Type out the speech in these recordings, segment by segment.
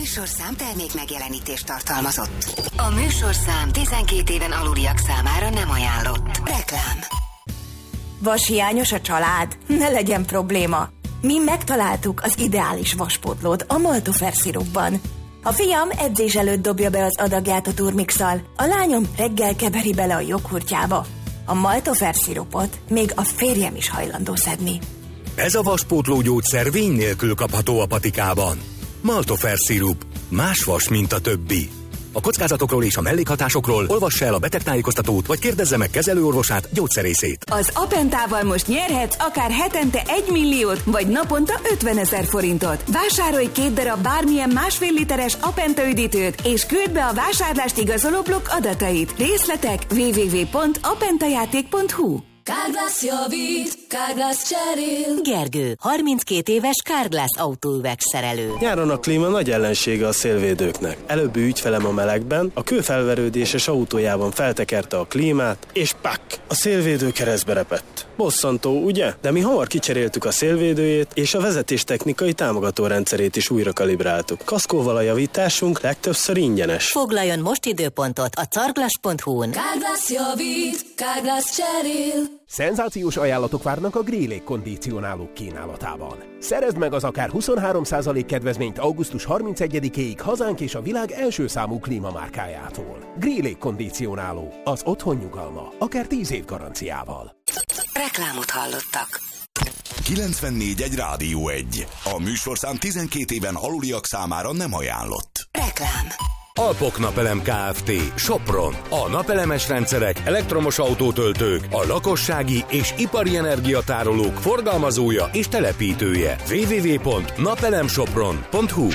műsorszám termék megjelenítést tartalmazott. A műsorszám 12 éven aluliak számára nem ajánlott. Reklám. Vashiányos a család? Ne legyen probléma. Mi megtaláltuk az ideális vaspótlót a Maltofer szirupban. A fiam edzés előtt dobja be az adagját a turmixal, a lányom reggel keveri bele a joghurtjába. A Maltofer szirupot még a férjem is hajlandó szedni. Ez a vaspótló gyógyszer vény nélkül kapható a patikában. Maltofer szirup. Más vas, mint a többi. A kockázatokról és a mellékhatásokról olvassa el a betegtájékoztatót, vagy kérdezze meg kezelőorvosát, gyógyszerészét. Az Apentával most nyerhetsz akár hetente 1 milliót, vagy naponta 50 000 forintot. Vásárolj 2 darab bármilyen 1,5 literes Apenta üdítőt, és küld be a vásárlást igazoló blokk adatait. Részletek www.apentajáték.hu. Carglass javít, Carglass cserél. Gergő, 32 éves Carglass autóüvegszerelő. Nyáron a klíma nagy ellensége a szélvédőknek. Előbbi ügyfelem a melegben, a kőfelverődéses autójában feltekerte a klímát, és pak! A szélvédő keresztbe repett. Bosszantó, ugye? De mi hamar kicseréltük a szélvédőjét, és a vezetéstechnikai támogató rendszerét is újra kalibráltuk. Kaszkóval a javításunk legtöbbször ingyenes. Foglaljon most időpontot a carglass.hu-n. Carglass javít, Carglass cserél. Szenzációs ajánlatok várnak a Grill légkondicionálók kínálatában. Szerezd meg az akár 23% kedvezményt augusztus 31-éig hazánk és a világ első számú klímamárkájától. Grill légkondicionáló, az otthon nyugalma, akár 10 év garanciával. Reklámot hallottak. 94.1 Rádió 1. A műsorszám 12 éven aluliak számára nem ajánlott. Reklám. Alpok Napelem Kft. Sopron. A napelemes rendszerek, elektromos autótöltők, a lakossági és ipari energiatárolók forgalmazója és telepítője. www.napelemsopron.hu.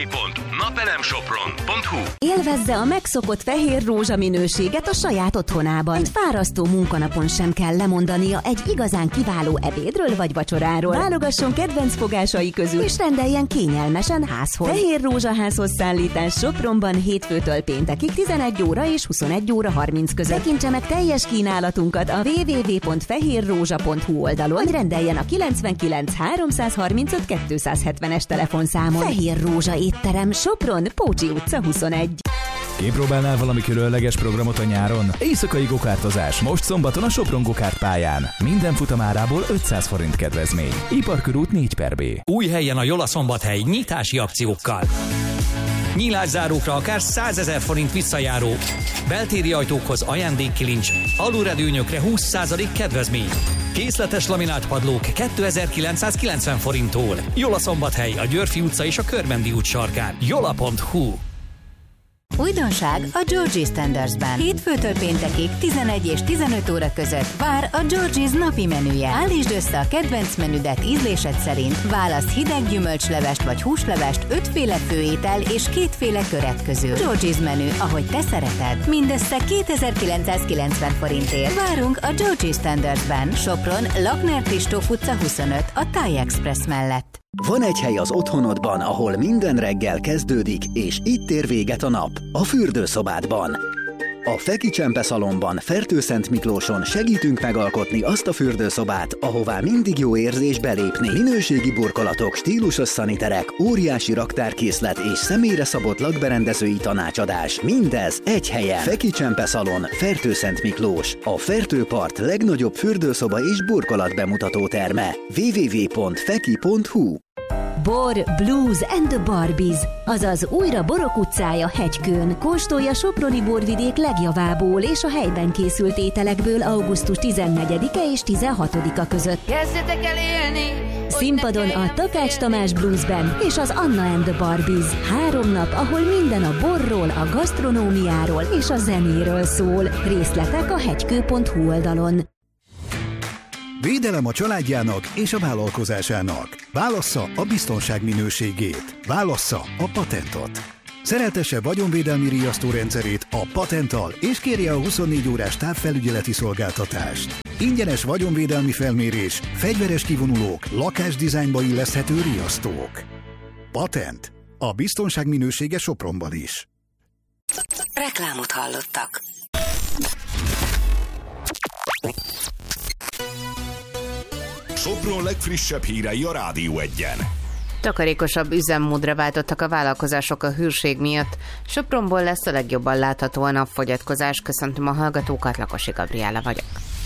Élvezze a megszokott fehér rózsa minőséget a saját otthonában. Egy fárasztó munkanapon sem kell lemondania egy igazán kiváló ebédről vagy vacsoráról. Válogasson kedvenc fogásai közül, és rendeljen kényelmesen házhoz. Fehér rózsaházhoz szállítás Sopronban hétfőtől péntekig 11 óra és 21 óra 30 között. Tekintse meg teljes kínálatunkat a www.fehérrózsa.hu oldalon, vagy rendeljen a 99 335 270-es telefonszámon. Fehér Rózsa étterem, Sopron, Pócsi utca 21. Kipróbálnál valami különleges programot a nyáron? Éjszakai gokártozás most szombaton a Sopron gokárt pályán. Minden futamárából 500 forint kedvezmény. Iparkörút 4/B. Új helyen a Jola Szombathely nyitási akciókkal. Nyílászárókra akár 100 000 forint visszajáró. Beltéri ajtókhoz ajándékkilincs, alulredőnyökre 20% kedvezmény. Készletes laminált padlók 2990 forinttól. Jola Szombathely, a Györfi utca és a Körmendi út sarkán. jola.hu. Újdonság a Georgie Standardsben. Hétfőtől péntekig 11 és 15 óra között vár a Georgie's napi menüje. Állítsd össze a kedvenc menüdet ízlésed szerint. Válaszd hideg gyümölcslevest vagy húslevest 5 féle főétel és 2 féle köret közül. Georgie's menü, ahogy te szereted. Mindössze 2990 forintért. Várunk a Georgie Standardsben. Sopron, Lakner Kristóf utca 25 a Thai Express mellett. Van egy hely az otthonodban, ahol minden reggel kezdődik, és itt ér véget a nap. A fürdőszobádban. A Feki Csempe Szalonban, Fertőszent Miklóson segítünk megalkotni azt a fürdőszobát, ahová mindig jó érzés belépni. Minőségi burkolatok, stílusos szaniterek, óriási raktárkészlet és személyre szabott lakberendezői tanácsadás. Mindez egy helyen. Feki Csempe Szalon, Fertőszent Miklós. A Fertőpart legnagyobb fürdőszoba és burkolat bemutató terme. www.feki.hu. Bor, Blues and the Barbies, azaz újra Borok utcája Hegykőn. Kóstolja soproni borvidék legjavából és a helyben készült ételekből augusztus 14-e és 16-a között. Kezdjetek el élni! Színpadon a Takács Tamás Blues Band és az Anna and the Barbies. 3 nap, ahol minden a borról, a gasztronómiáról és a zenéről szól. Részletek a hegykő.hu oldalon. Védelem a családjának és a vállalkozásának. Válassza a biztonság minőségét. Válassza a Patentot. Szereltesse vagyonvédelmi riasztórendszerét a Patenttal, és kérje a 24 órás távfelügyeleti szolgáltatást. Ingyenes vagyonvédelmi felmérés, fegyveres kivonulók, lakásdizájnba illeszthető riasztók. Patent. A biztonság minősége Sopronban is. Reklámot hallottak. Sopron legfrissebb hírei a Rádió 1-en. Takarékosabb üzemmódra váltottak a vállalkozások a hőség miatt. Sopronból lesz a legjobban látható a napfogyatkozás. Köszöntöm a hallgatókat, Lakosi Gabriella vagyok.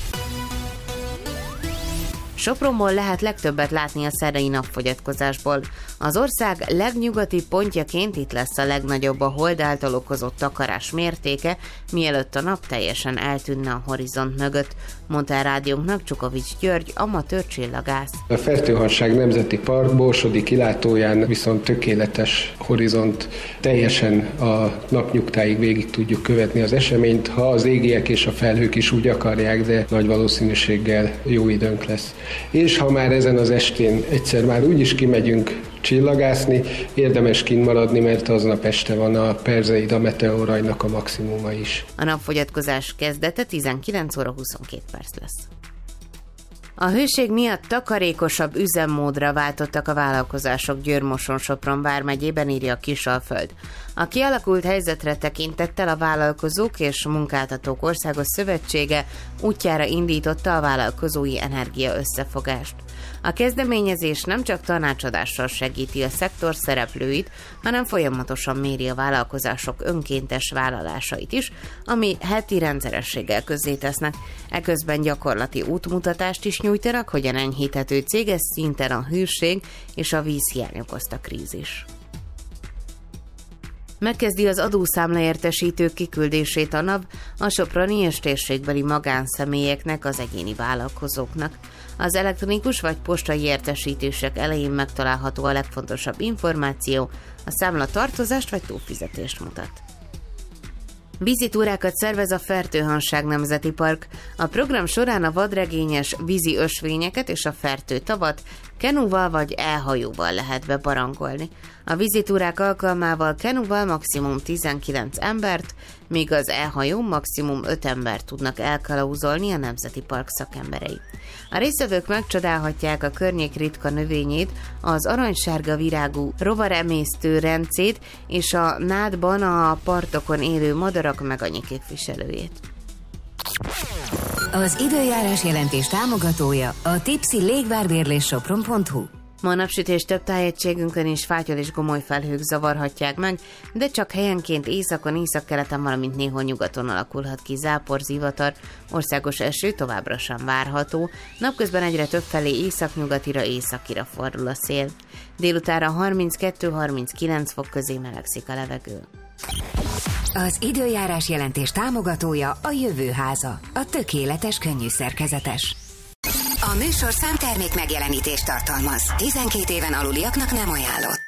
Sopronból lehet legtöbbet látni a szerdai napfogyatkozásból. Az ország legnyugati pontjaként itt lesz a legnagyobb a hold által okozott takarás mértéke, mielőtt a nap teljesen eltűnne a horizont mögött, mondta a rádiónknak Csukovics György, amatőr csillagász. A Fertőhanság Nemzeti Park Borsodi kilátóján viszont tökéletes horizont, teljesen a napnyugtáig végig tudjuk követni az eseményt, ha az égiek és a felhők is úgy akarják, de nagy valószínűséggel jó időnk lesz. És ha már ezen az estén egyszer már úgyis kimegyünk csillagászni, érdemes kint maradni, mert aznap este van a Perseida meteorrajnak a maximuma is. A napfogyatkozás kezdete 19 óra 22 perc lesz. A hőség miatt takarékosabb üzemmódra váltottak a vállalkozások Győr-Moson-Sopron vármegyében, írja a Kisalföld. A kialakult helyzetre tekintettel a Vállalkozók és Munkáltatók Országos Szövetsége útjára indította a vállalkozói energia összefogást. A kezdeményezés nem csak tanácsadással segíti a szektor szereplőit, hanem folyamatosan méri a vállalkozások önkéntes vállalásait is, ami heti rendszerességgel közzétesznek. Eközben gyakorlati útmutatást is nyújtanak, hogyan enyhíthető céges szinten a hűség és a vízhiány okozta krízis. Megkezdi az adószámlaértesítők kiküldését a NAV a soproni és térségbeli magánszemélyeknek, az egyéni vállalkozóknak. Az elektronikus vagy postai értesítések elején megtalálható a legfontosabb információ, a számla tartozást vagy túlfizetést mutat. Vízitúrákat szervez a Fertőhanság Nemzeti Park. A program során a vadregényes vízi ösvényeket és a fertőtavat kenúval vagy elhajóval lehet bebarangolni. A vízitúrák alkalmával kenúval maximum 19 embert, míg az elhajó maximum 5 embert tudnak elkalauzolni a Nemzeti Park szakemberei. A résztvevők megcsodálhatják a környék ritka növényét, az aranysárga virágú rovaremésztő rencét és a nádban a partokon élő madarak megannyi képviselőjét. Az időjárás jelentés támogatója a Tipsy légvárbérléssopron.hu. Ma napsütés több tájegységünkön is, fátyol és gomoly felhők zavarhatják meg, de csak helyenként északon, északkeleten, valamint néhol nyugaton alakulhat ki zápor, zivatar, országos eső továbbra sem várható, napközben egyre több felé északnyugatira, északira fordul a szél. Délutánra 32-39 fok közé melegszik a levegő. Az időjárás jelentés támogatója a Jövőháza, a tökéletes könnyű szerkezetes. A műsorszám termék megjelenítést tartalmaz. 12 éven aluliaknak nem ajánlott.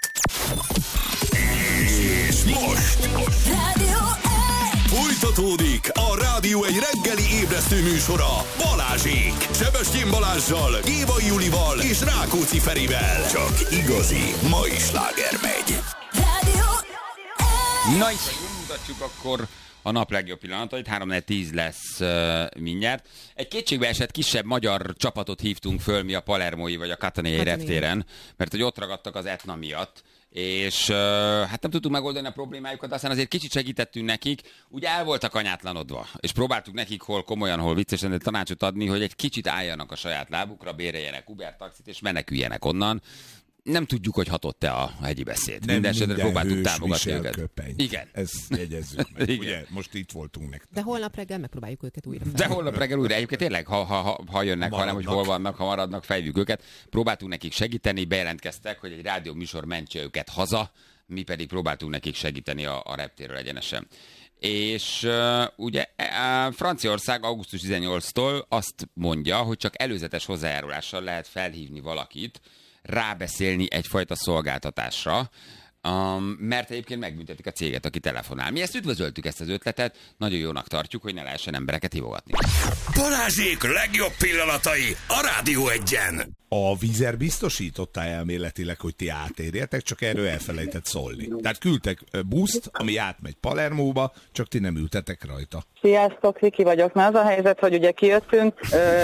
És most Rádió folytatódik a Rádió egy reggeli ébresztő műsora Balázsék. Sebestyén Balázssal, Gévai Julival és Rákóczi Ferivel. Csak igazi mai sláger megy. Rádió Na és mutatjuk akkor a nap legjobb pillanatait, 3-10 lesz mindjárt. Egy kétségbe esett kisebb magyar csapatot hívtunk föl mi a palermói vagy a katanei reptéren, mert hogy ott ragadtak az Etna miatt, és hát nem tudtuk megoldani a problémájukat, aztán azért kicsit segítettünk nekik, ugye el voltak anyátlanodva, és próbáltuk nekik hol komolyan, hol viccesen, de tanácsot adni, hogy egy kicsit álljanak a saját lábukra, béreljenek Uber taxit, és meneküljenek onnan. Nem tudjuk, hogy hatott-e a hegyi beszéd. Mindenesetre próbáltuk támogatni őket. Köpeny. Igen. Ezt jegyezzük meg. Ugye, most itt voltunk nektek. De holnap reggel megpróbáljuk őket újra De holnap reggel újra. Egyébként tényleg, ha jönnek, hanem hogy hol vannak, ha maradnak, fejlődjük őket. Próbáltunk nekik segíteni, bejelentkeztek, hogy egy rádió műsor mentse őket haza, mi pedig próbáltunk nekik segíteni a reptérről egyenesen. És ugye Franciaország augusztus 18-tól azt mondja, hogy csak előzetes hozzájárulással lehet felhívni valakit, rábeszélni egyfajta szolgáltatásra, mert egyébként megbüntetik a céget, aki telefonál. Mi ezt üdvözöltük, ezt az ötletet, nagyon jónak tartjuk, hogy ne lehessen embereket hívogatni. Balázsék legjobb pillanatai a Rádió 1-en. A Vizer biztosította elméletileg, hogy ti átérjetek, csak erről elfelejtett szólni. Tehát küldtek buszt, ami átmegy Palermóba, csak ti nem ültetek rajta. Sziasztok, Viki vagyok. Na az a helyzet, hogy ugye kijöttünk,